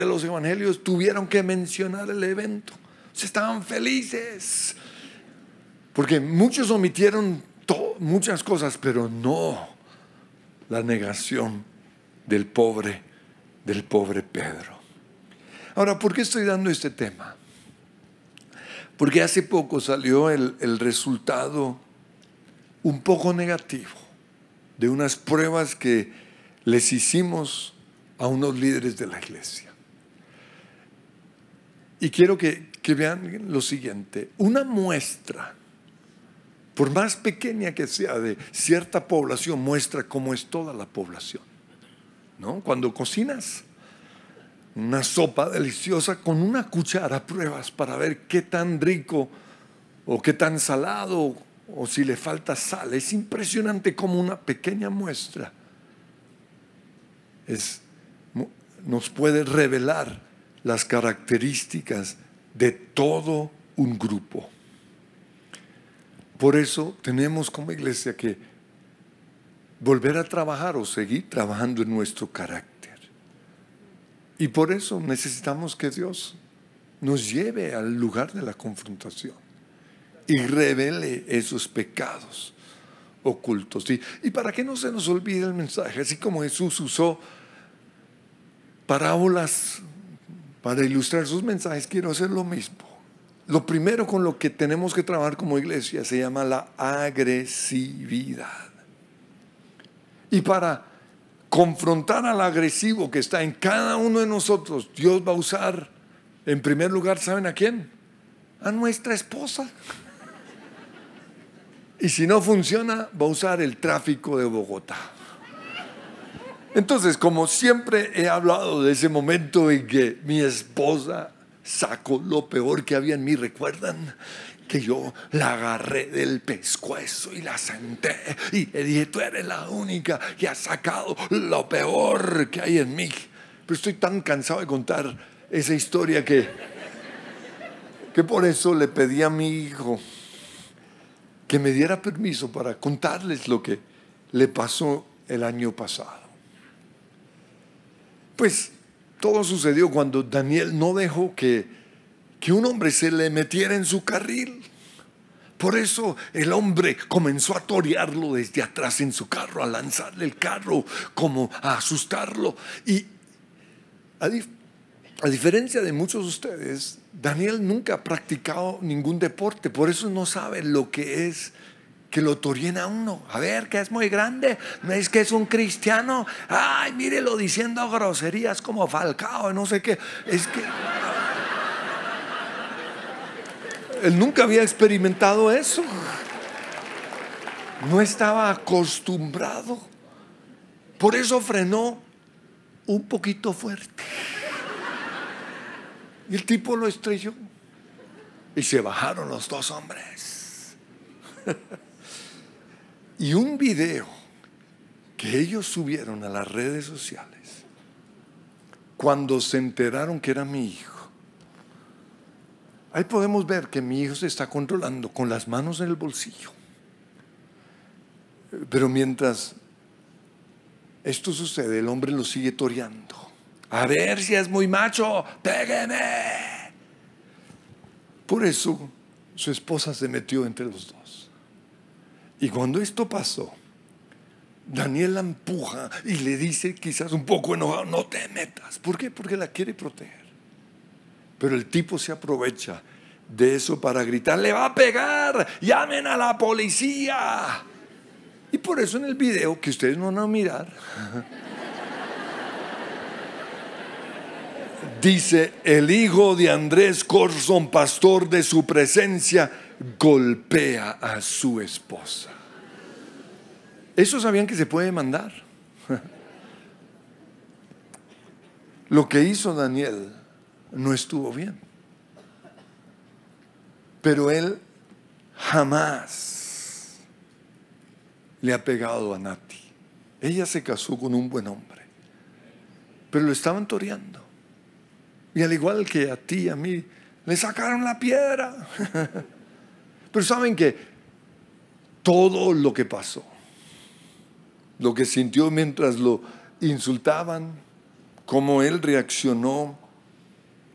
de los evangelios tuvieron que mencionar el evento. Se estaban felices, porque muchos omitieron muchas cosas, pero no la negación del pobre Pedro. Ahora, ¿por qué estoy dando este tema? Porque hace poco salió el resultado un poco negativo de unas pruebas que les hicimos a unos líderes de la iglesia. Y quiero que vean lo siguiente: una muestra, por más pequeña que sea, de cierta población, muestra cómo es toda la población, ¿no? Cuando cocinas una sopa deliciosa, con una cuchara pruebas para ver qué tan rico o qué tan salado, o si le falta sal. Es impresionante cómo una pequeña muestra nos puede revelar las características de todo un grupo. Por eso tenemos como iglesia que volver a trabajar o seguir trabajando en nuestro carácter. Y por eso necesitamos que Dios nos lleve al lugar de la confrontación y revele esos pecados ocultos. Y para que no se nos olvide el mensaje, así como Jesús usó parábolas para ilustrar sus mensajes, quiero hacer lo mismo. Lo primero con lo que tenemos que trabajar como iglesia se llama la agresividad. Y para confrontar al agresivo que está en cada uno de nosotros, Dios va a usar, en primer lugar, ¿saben a quién? A nuestra esposa. Y si no funciona, va a usar el tráfico de Bogotá. Entonces, como siempre he hablado de ese momento en que mi esposa sacó lo peor que había en mí, ¿recuerdan? Que yo la agarré del pescuezo y la senté y le dije: tú eres la única que ha sacado lo peor que hay en mí. Pero estoy tan cansado de contar esa historia que por eso le pedí a mi hijo que me diera permiso para contarles lo que le pasó el año pasado. Pues todo sucedió cuando Daniel no dejó que un hombre se le metiera en su carril. Por eso el hombre comenzó a torearlo desde atrás en su carro, a lanzarle el carro, como a asustarlo. Y a diferencia de muchos de ustedes, Daniel nunca ha practicado ningún deporte. Por eso no sabe lo que es que lo toreen a uno. A ver, que es muy grande, no es que es un cristiano. Ay, mírelo diciendo groserías como Falcao, no sé qué. Es que él nunca había experimentado eso. No estaba acostumbrado. Por eso frenó un poquito fuerte. Y el tipo lo estrelló. Y se bajaron los dos hombres. Y un video que ellos subieron a las redes sociales, cuando se enteraron que era mi hijo, ahí podemos ver que mi hijo se está controlando con las manos en el bolsillo. Pero mientras esto sucede, el hombre lo sigue toreando. A ver si es muy macho, pégueme. Por eso su esposa se metió entre los dos. Y cuando esto pasó, Daniel la empuja y le dice, quizás un poco enojado: no te metas. ¿Por qué? Porque la quiere proteger. Pero el tipo se aprovecha de eso para gritar: le va a pegar, llamen a la policía. Y por eso en el video, que ustedes no van a mirar, dice: el hijo de Andrés Corson, pastor de su presencia, golpea a su esposa. ¿Eso sabían que se puede demandar? Lo que hizo Daniel no estuvo bien. Pero él jamás le ha pegado a Nati. Ella se casó con un buen hombre, pero lo estaban toreando. Y al igual que a ti y a mí, le sacaron la piedra. Pero saben que todo lo que pasó, lo que sintió mientras lo insultaban, cómo él reaccionó,